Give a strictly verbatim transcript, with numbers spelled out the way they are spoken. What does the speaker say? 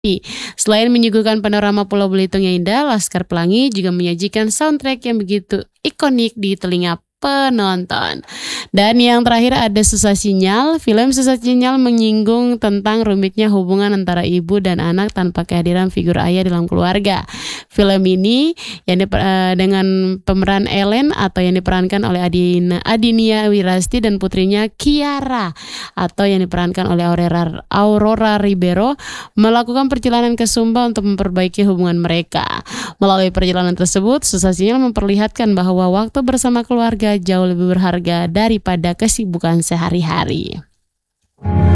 Selain menyuguhkan panorama Pulau Belitung yang indah, Laskar Pelangi juga menyajikan soundtrack yang begitu ikonik di telinga penonton. Dan yang terakhir ada Susah Sinyal. Film Susah Sinyal menyinggung tentang rumitnya hubungan antara ibu dan anak tanpa kehadiran figur ayah dalam keluarga. Film ini yang diper, uh, dengan pemeran Ellen atau yang diperankan oleh Adina, Adinia Wirasti dan putrinya Kiara atau yang diperankan oleh Aurora, Aurora Ribeiro melakukan perjalanan ke Sumba untuk memperbaiki hubungan mereka. Melalui perjalanan tersebut, Susah Sinyal memperlihatkan bahwa waktu bersama keluarga jauh lebih berharga daripada kesibukan sehari-hari.